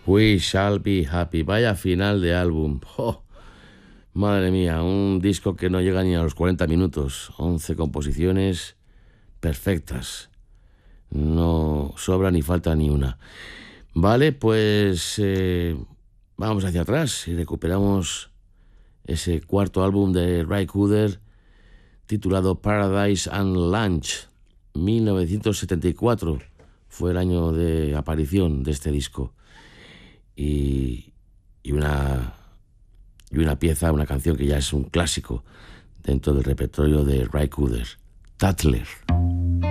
We Shall Be Happy. Vaya final de álbum. ¡Oh! Madre mía, un disco que no llega ni a los 40 minutos. 11 composiciones perfectas. No sobra ni falta ni una. Vale, pues vamos hacia atrás y recuperamos ese cuarto álbum de Ry Cooder titulado Paradise and Lunch. 1974 fue el año de aparición de este disco. Y una pieza, una canción que ya es un clásico dentro del repertorio de Ry Cooder, Tatler.